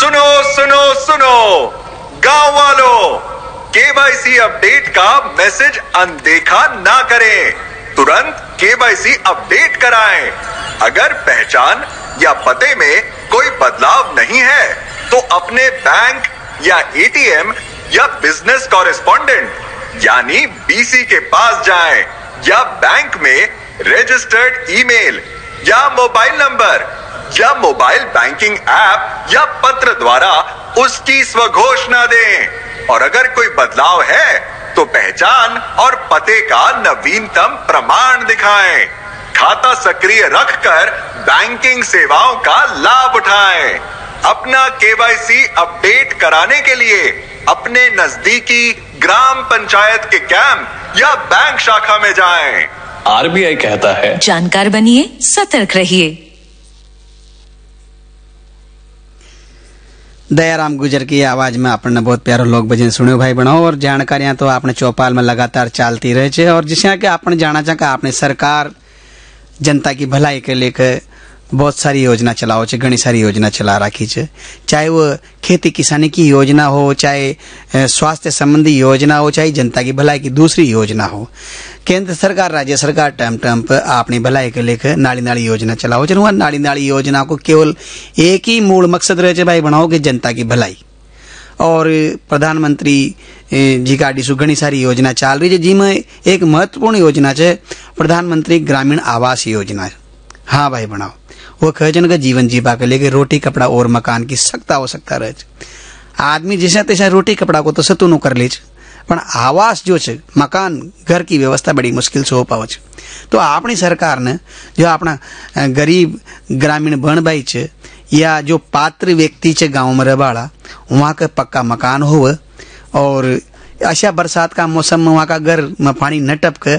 सुनो सुनो सुनो गांव वालों, केवाईसी अपडेट का मैसेज अनदेखा ना करें, तुरंत केवाईसी अपडेट कराएं। अगर पहचान या पते में कोई बदलाव नहीं है तो अपने बैंक या एटीएम या बिजनेस कॉरेस्पॉन्डेंट यानी बीसी के पास जाएं या बैंक में रजिस्टर्ड ईमेल या मोबाइल नंबर या मोबाइल बैंकिंग ऐप या पत्र द्वारा उसकी स्वघोषणा दें। और अगर कोई बदलाव है तो पहचान और पते का नवीनतम प्रमाण दिखाएं। खाता सक्रिय रखकर बैंकिंग सेवाओं का लाभ उठाएं। अपना केवाईसी अपडेट कराने के लिए अपने नजदीकी ग्राम पंचायत के कैंप या बैंक शाखा में जाएं। आरबीआई कहता है, जानकार बनिए, सतर्क रहिए। दयाराम गुजर की आवाज में आपने बहुत प्यारा लोक भजन सुनो भाई बनाओ। और जानकारियां तो आपने चौपाल में लगातार चलती रहे छे। और जिससे कि आपने जाना चाह आपने सरकार जनता की भलाई के लिए बहुत सारी योजना चलाओ छे, घनी सारी योजना चला रखी है। चाहे वो खेती किसानी की योजना हो, चाहे स्वास्थ्य संबंधी योजना हो, चाहे जनता की भलाई की दूसरी योजना हो। केंद्र सरकार राज्य सरकार टर्म टर्म पर अपनी भलाई के लिए नाली नाली योजना चलाओ छे। नाली नाली योजना को केवल एक ही मूल मकसद रहे भाई बनाओ कि जनता की भलाई। और प्रधानमंत्री जी का डिसु घनी सारी योजना चल रही है, जिसमें एक महत्वपूर्ण योजना है प्रधानमंत्री ग्रामीण आवास योजना। हाँ भाई बनाओ, वो कहजन का जीवन जीवा के लिए रोटी कपड़ा और मकान की सख्त आवश्यकता रहे। आदमी जैसा तैसा रोटी कपड़ा को तो सतुनु कर ले, पण आवास जो है मकान घर की व्यवस्था बड़ी मुश्किल से हो पावे। तो अपनी सरकार ने जो अपना गरीब ग्रामीण बहन भाई है या जो पात्र व्यक्ति है गाँव में रहवाड़ा, वहाँ का पक्का मकान हो और अच्छा बरसात का मौसम में वहाँ का घर में पानी न टपके